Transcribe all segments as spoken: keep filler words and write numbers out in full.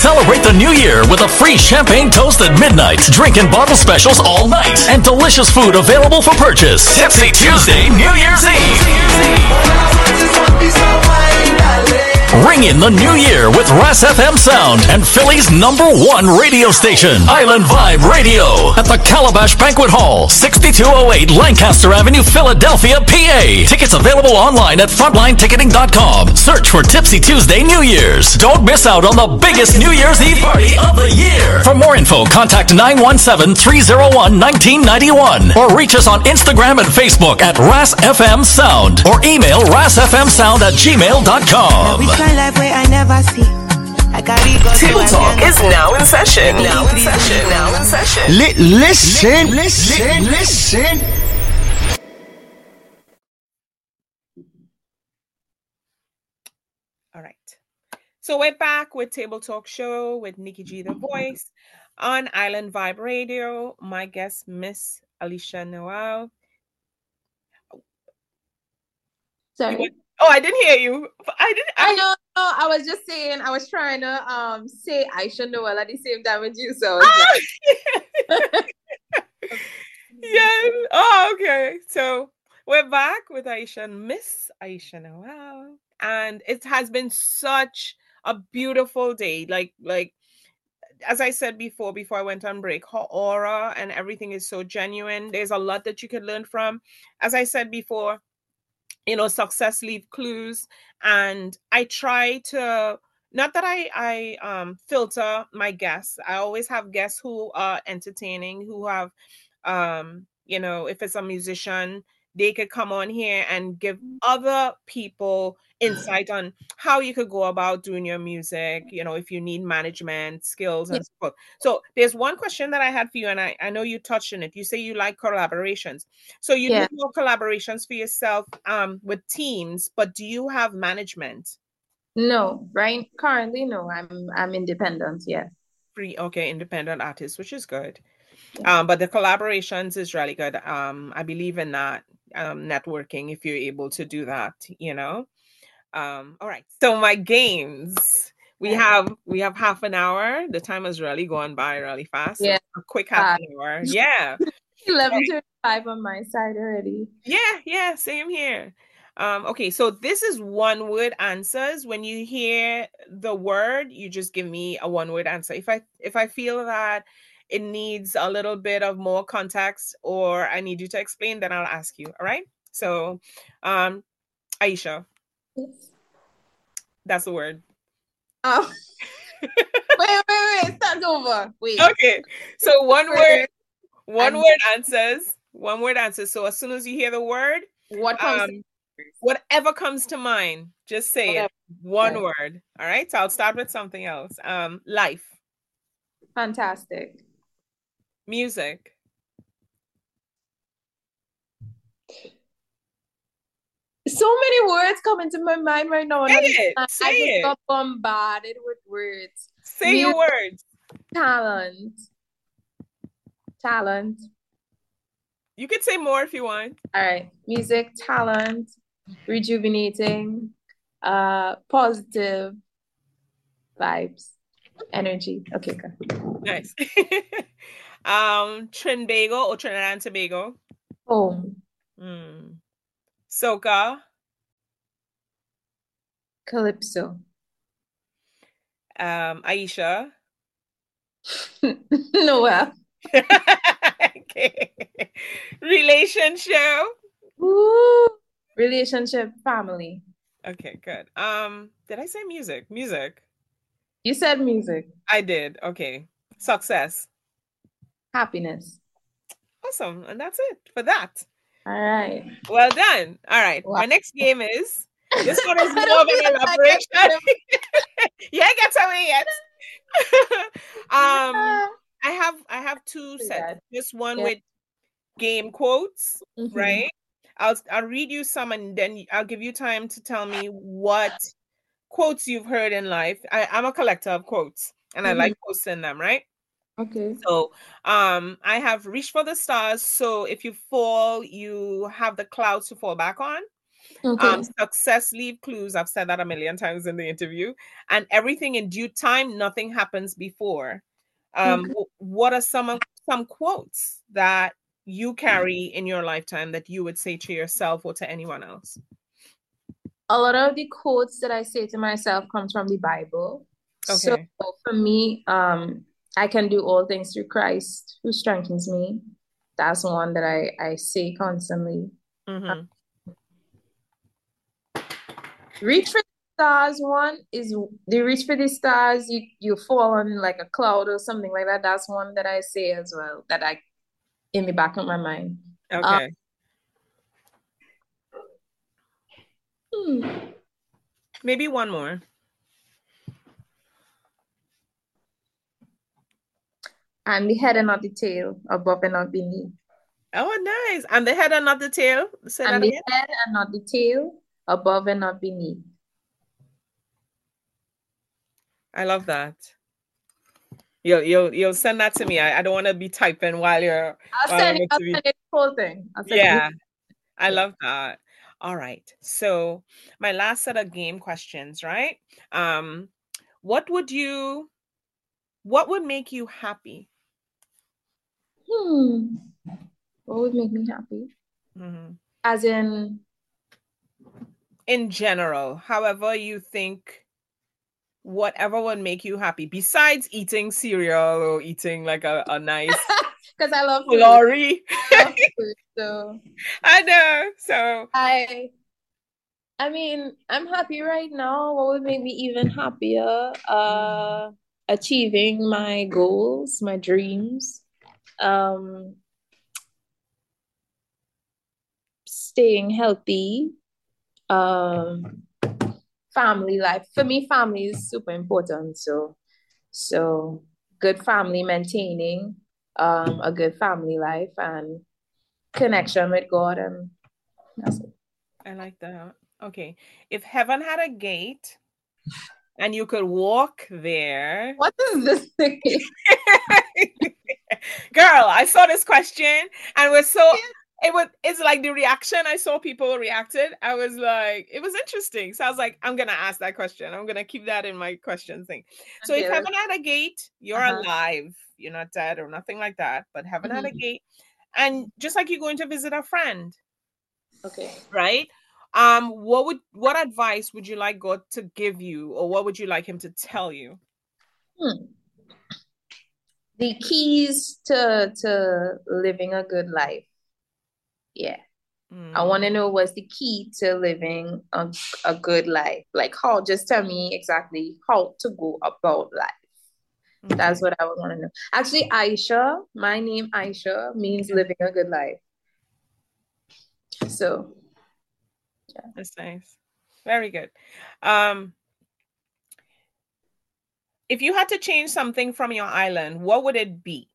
Celebrate the new year with a free champagne toast at midnight, drink and bottle specials all night, and delicious food available for purchase. Tipsy Tuesday, New Year's Eve. Ring in the new year with Ras F M Sound and Philly's number one radio station, Island Vibe Radio, at the Calabash Banquet Hall, sixty-two oh eight Lancaster Avenue, Philadelphia, P A. Tickets available online at frontline ticketing dot com. Search for Tipsy Tuesday New Year's. Don't miss out on the biggest New Year's Eve party of the year. For more info, contact nine one seven, three oh one, one nine nine one or reach us on Instagram and Facebook at Ras F M Sound or email rasfmsound at gmail dot com. Life where I never see. I Table Talk is now in session. Now in session. Now in session. Li- listen, listen, listen. All right. So we're back with Table Talk Show with Nikki G, the voice, on Island Vibe Radio. My guest, Miss Alicia Noel. Sorry. Oh, I didn't hear you. I didn't. I, I know. I was just saying. I was trying to um say Aisha Noel at the same time as you. So. Oh, like... yeah. Oh, okay. So we're back with Aisha, Miss Aisha Noel, and it has been such a beautiful day. Like, like as I said before, before I went on break, her aura and everything is so genuine. There's a lot that you could learn from. As I said before, you know, success leave clues. And I try to, not that I, I um, filter my guests. I always have guests who are entertaining, who have, um, you know, if it's a musician, they could come on here and give other people insight on how you could go about doing your music, you know, if you need management skills and yeah. so forth. So there's one question that I had for you, and I, I know you touched on it. You say you like collaborations. So you yeah. do more collaborations for yourself um, with teams, but do you have management? No, right? Currently, no. I'm I'm independent, yeah. Free, okay, independent artist, which is good. Yeah. Um, but the collaborations is really good. Um, I believe in that. Um, networking, if you're able to do that, you know. Um, all right. So my games, we have we have half an hour. The time has really gone by really fast. Yeah, so a quick half uh, an hour. Yeah, eleven thirty-five on my side already. Yeah, yeah, same here. Um, okay, so this is one word answers. When you hear the word, you just give me a one word answer. If I if I feel that it needs a little bit of more context or I need you to explain, then I'll ask you. All right. So, um, Aisha. Yes. That's the word. Oh. wait, wait, wait. Start over. Wait. Okay. So one word, one I'm... word answers. One word answers. So as soon as you hear the word, what comes um, to... whatever comes to mind, just say whatever. It. One okay. word. All right. So I'll start with something else. Um, life. Fantastic. Music. So many words come into my mind right now. Say it. I, Say I just it. got bombarded with words. Say Music, your words. Talent. Talent. You could say more if you want. All right. Music, talent, rejuvenating, uh, positive vibes, energy. Okay, good. Nice. um, Trinbago or Trinidad and Tobago. Home. Mm. Soca. Calypso. Um, Aisha. Noel. Okay. Relationship. Ooh. Relationship, family. Okay, good. Um, did I say music? Music. You said music. I did. Okay. Success. Happiness. Awesome. And that's it for that. All right. Well done. All right. Wow. Our next game is, this one is more of an elaboration. Yeah, get away yet. um, I have I have two sets. This one yeah. with game quotes, mm-hmm. right? I'll I'll read you some and then I'll give you time to tell me what quotes you've heard in life. I, I'm a collector of quotes and mm-hmm. I like posting them, right? Okay. So um I have reached for the stars. So if you fall, you have the clouds to fall back on. Okay. Um, success leave clues. I've said that a million times in the interview. And everything in due time, nothing happens before. Um, Okay. wh- what are some of some quotes that you carry in your lifetime that you would say to yourself or to anyone else? A lot of the quotes that I say to myself comes from the Bible. So Okay. for me, um, I can do all things through Christ who strengthens me. That's one that I, I say constantly. Mm-hmm. Reach for the stars one is the reach for the stars, you you fall on like a cloud or something like that. That's one that I say as well, that I in the back of my mind. Um, Okay. hmm, Maybe one more. I'm the head and not the tail, above and not beneath. Oh, nice. And the head and not the tail. Say I'm that the again. head and not the tail, above and not beneath. I love that. You'll you'll you'll send that to me. I, I don't want to be typing while you're I'll while send I'm it, I'll interviewing. send it the whole thing. I'll send it. Yeah, I Yeah. love that. All right. So my last set of game questions, right? Um, what would you what would make you happy? Hmm. What would make me happy? hmm As in, In general, however you think, whatever would make you happy, besides eating cereal or eating like a, a nice because I love food. lorry. I love food. So I know. So I I mean, I'm happy right now. What would make me even happier? Uh, achieving my goals, my dreams, um, staying healthy, um, family life. For me, family is super important. So, so good family, maintaining um a good family life and connection with God, and that's it. I like that. Okay. If heaven had a gate and you could walk there. What is this thing? Girl, I saw this question and was so it was it's like the reaction I saw people reacted. I was like, it was interesting. So I was like, I'm gonna ask that question. I'm gonna keep that in my question thing. So if Okay, let's- heaven had a gate, you're Uh-huh. alive, you're not dead or nothing like that, but heaven had a Mhm. gate, and just like you're going to visit a friend, Okay. right? Um, what would what advice would you like God to give you, or what would you like him to tell you? Hmm. The keys to to living a good life. Yeah. I Mm, want to know what's the key to living a, a good life. Like how, just tell me exactly how to go about life. okay. That's what I would want to know. Actually, Aisha, my name Aisha means living a good life. So That's nice. Very good. Um, if you had to change something from your island, what would it be?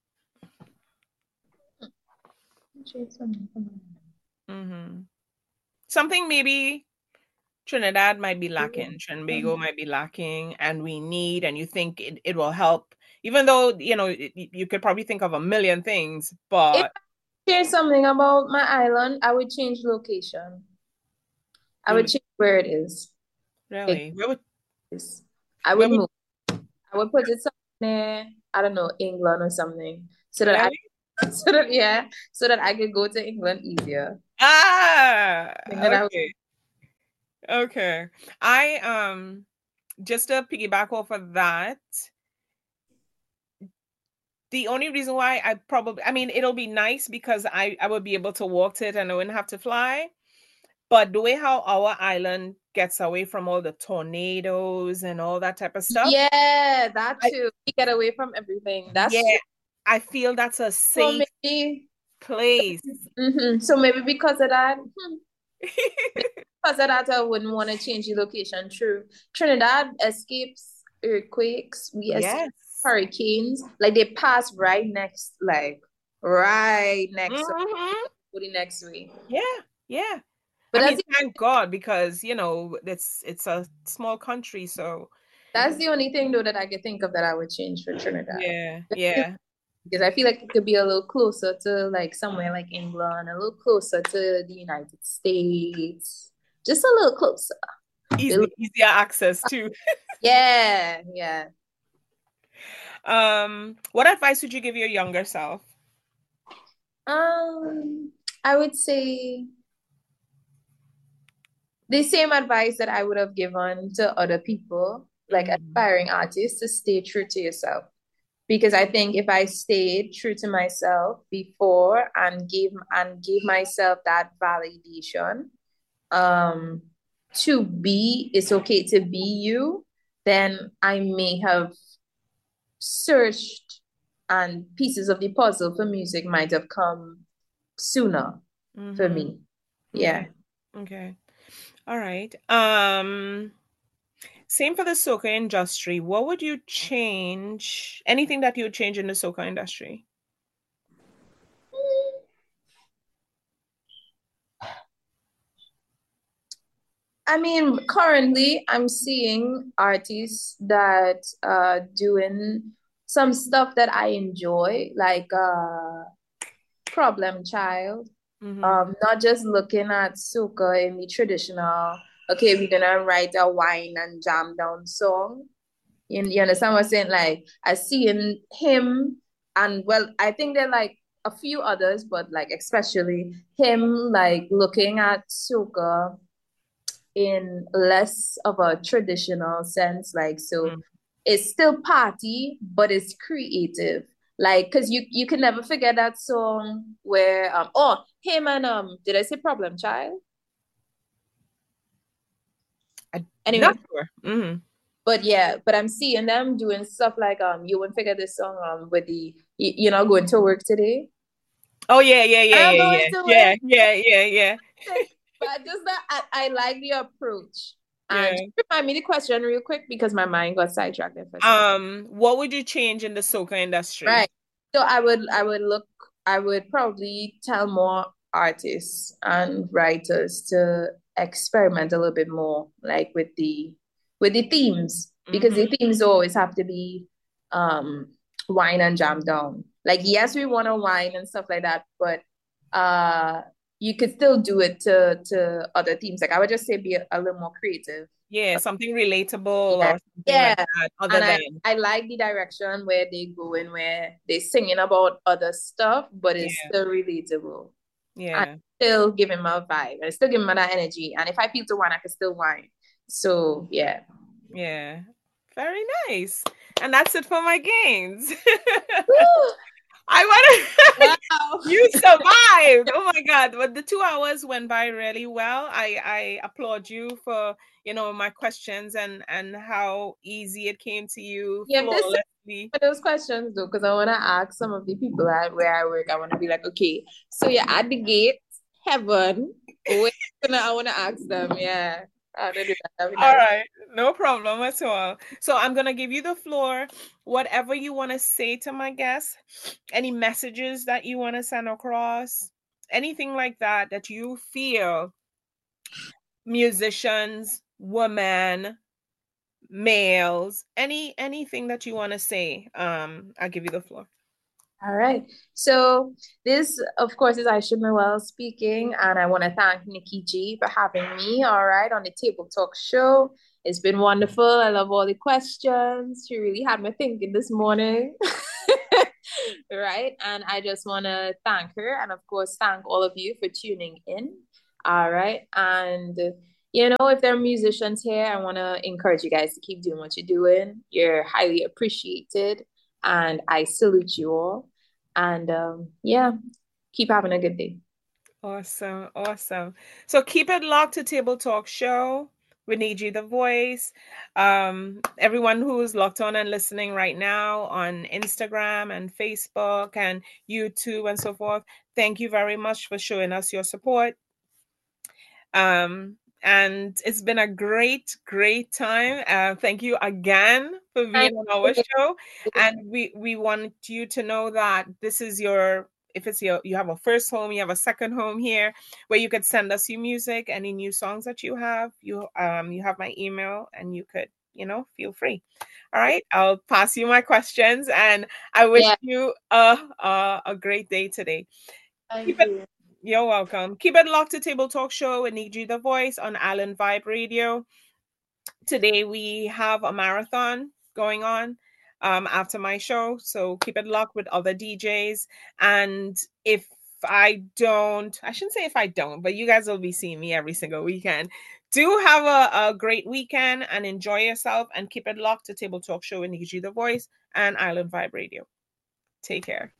hmm Something maybe Trinidad might be lacking, Trinbago might be lacking, and we need, and you think it, it will help, even though, you know, it, you could probably think of a million things, if but I change something about my island, I would change location. I you would would- change where it is. really, where would, Is. I where would would, move. I would put it somewhere, I don't know, England or something, so that really? I, so that yeah, so that I could go to England easier. Ah, Thing that I would, okay, okay. I, um, just to piggyback off of that, the only reason why I probably, I mean, it'll be nice because I, I would be able to walk to it and I wouldn't have to fly. But the way how our island gets away from all the tornadoes and all that type of stuff, yeah, that I, too. You get away from everything. That's yeah, true. I feel that's a So safe maybe, place. mhm. So maybe because of that, hmm, because of that, I wouldn't want to change the location. True. Trinidad escapes earthquakes. We escape Yes. hurricanes. Like they pass right next, like right next to hmm the next way. Yeah, yeah. But I that's mean, thank God, because you know it's it's a small country, so That's the only thing though that I could think of that I would change for Trinidad. yeah, yeah. because I feel like it could be a little closer to like somewhere like England, a little closer to the United States, just a little closer. Easy, easier access too. Yeah, yeah. Um, what advice would you give your younger self? Um, I would say the same advice that I would have given to other people, like Mhm. aspiring artists, to stay true to yourself. Because I think if I stayed true to myself before and gave and gave myself that validation, um, to be, it's okay to be you, then I may have searched and pieces of the puzzle for music might have come sooner Mm-hmm. for me. Yeah. Okay. okay. All right. Um, same for the soca industry. What would you change? Anything that you would change in the soca industry? I mean, currently I'm seeing artists that uh doing some stuff that I enjoy, like uh Problem Child. Mm-hmm. Um, not just looking at soca in the traditional, okay, we're gonna write a wine and jam down song. You, you understand what I'm saying? Like I seeing him, and well, I think there are like a few others, but like especially him, like looking at soca in less of a traditional sense. Like, so Mm. it's still party, but it's creative. Like, because you you can never forget that song where um oh him and um did I say Problem Child? I'm Anyway, not sure. Mm-hmm. but yeah, but I'm seeing them doing stuff like um you won't figure this song um with the you, you're not going to work today. Oh yeah, yeah, yeah, I'm yeah, going yeah, to yeah, work. yeah, yeah, yeah. But just that I, I like the approach. Yeah. And just remind me the question real quick because my mind got sidetracked there for a second. Um, what would you change in the soca industry? Right. So I would I would look I would probably tell more artists and writers to experiment a little bit more, like with the with the themes, because Mm-hmm. the themes always have to be um wine and jam down. Like yes, we want to wine and stuff like that, but uh you could still do it to to other themes. Like I would just say be a, a little more creative. Yeah, something relatable Yeah. or something Yeah. like that. Other And I, than I like the direction where they go in, where they're singing about other stuff, but it's Yeah. still relatable. yeah, And still giving my vibe. And still giving me that energy. And if I feel to whine, I can still whine. So yeah. yeah. Very nice. And that's it for my games. Woo! I want to. Wow. You survived. Oh my God. But the two hours went by really well. I, I applaud you for, you know, my questions and, and how easy it came to you Yeah, this flawlessly. for those questions though, because I want to ask some of the people at where I work. I want to be like, okay, so you're at the gate, heaven. Wait, I want to ask them. Yeah. How to do that. That'd be All nice. right, no problem at all. So I'm gonna give you the floor. Whatever you want to say to my guests, any messages that you want to send across, anything like that that you feel musicians, women, males, any anything that you want to say. Um, I'll give you the floor. All right. So this, of course, is Aisha Noel speaking, and I want to thank Nikki G for having me, all right, on the Table Talk show. It's been wonderful. I love all the questions. She really had me thinking this morning. Right. And I just want to thank her, and of course, thank all of you for tuning in. All right. And you know, if there are musicians here, I want to encourage you guys to keep doing what you're doing. You're highly appreciated. And I salute you all. And um, yeah, keep having a good day. Awesome, awesome. So keep it locked to Table Talk Show. We need you, the voice. Um, everyone who's locked on and listening right now on Instagram and Facebook and YouTube and so forth, thank you very much for showing us your support. Um, and it's been a great, great time. Uh, thank you again for being on our show. And we we want you to know that this is your, if it's your, you have a first home, you have a second home here, where you could send us your music, any new songs that you have. You um you have my email, and you could you know, feel free. All right, I'll pass you my questions, and I wish Yeah. you a, a a great day today. Thank Keep it, you. you're welcome. Keep it locked to Table Talk Show with Niji the Voice on Island Vibe Radio. Today we have a marathon going on um, after my show, so keep it locked with other D Js. And if I don't, I shouldn't say if I don't, but you guys will be seeing me every single weekend. Do have a, a great weekend and enjoy yourself, and keep it locked to Table Talk Show with Niji the Voice and Island Vibe Radio. Take care.